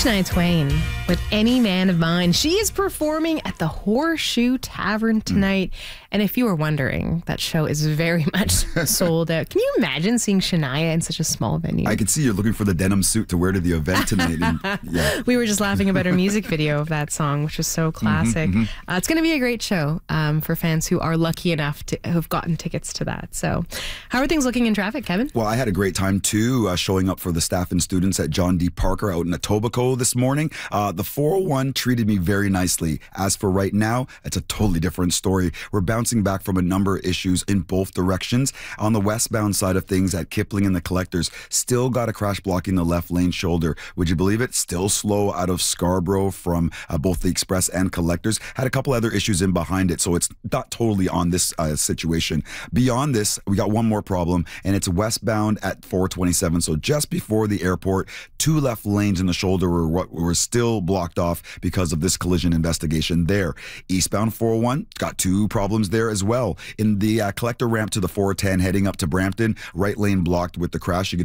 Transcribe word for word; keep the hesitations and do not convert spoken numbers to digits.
Shania Twain with Any Man of Mine. She is performing at the Horseshoe Tavern tonight. Mm. And if you were wondering, that show is very much sold out. Can you imagine seeing Shania in such a small venue? I can see you're looking for the denim suit to wear to the event tonight. And, yeah. We were just laughing about her music video of that song, which was so classic. Mm-hmm, mm-hmm. Uh, it's going to be a great show um, for fans who are lucky enough to have gotten tickets to that. So how are things looking in traffic, Kevin? Well, I had a great time too, uh, showing up for the staff and students at John D. Parker out in Etobicoke this morning. Uh, the four oh one treated me very nicely. As for right now, it's a totally different story. We're bouncing back from a number of issues in both directions. On the westbound side of things at Kipling and the Collectors, still got a crash blocking the left lane shoulder. Would you believe it? Still slow out of Scarborough from uh, both the Express and Collectors. Had a couple other issues in behind it, so it's not totally on this uh, situation. Beyond this, we got one more problem, and it's westbound at four twenty-seven. So just before the airport, two left lanes in the shoulder were, were still blocked off because of this collision investigation there. Eastbound four oh one, got two problems there as well. In the uh, Collector ramp to the four ten heading up to Brampton, right lane blocked with the crash. You can